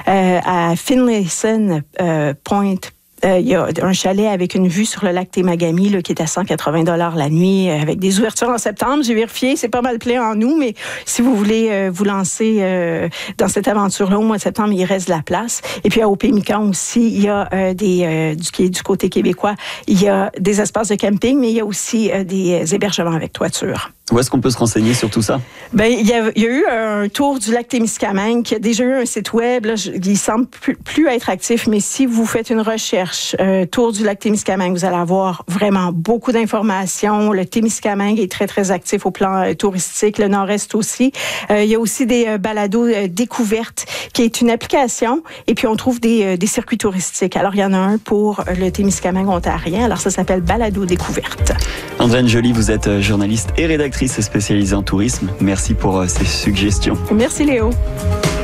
À Finlayson Point, il y a un chalet avec une vue sur le lac Temagami là, qui est à 180 $ la nuit, avec des ouvertures en septembre. J'ai vérifié, c'est pas mal plein en août, mais si vous voulez vous lancer dans cette aventure-là, au mois de septembre, il reste de la place. Et puis à Opémican aussi, il y a du côté québécois, il y a des espaces de camping, mais il y a aussi des hébergements avec toiture. Où est-ce qu'on peut se renseigner sur tout ça? Ben, il y a eu un tour du lac Témiscamingue qui a déjà eu un site web. Là, il semble plus être actif, mais si vous faites une recherche tour du lac Témiscamingue, vous allez avoir vraiment beaucoup d'informations. Le Témiscamingue est très, très actif au plan touristique, le Nord-Est aussi. Il y a aussi des balados découvertes, qui est une application, et puis on trouve des circuits touristiques. Alors, il y en a un pour le Témiscamingue ontarien. Alors, ça s'appelle Balado Découverte. Andréane Joly, vous êtes journaliste et rédactrice spécialisée en tourisme. Merci pour ces suggestions. Merci Léo.